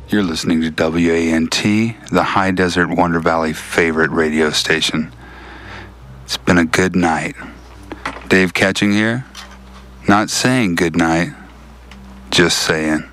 You're listening to WANT, the High Desert Wonder Valley favorite radio station. It's been a good night. Dave Catching here. Not saying good night, just saying.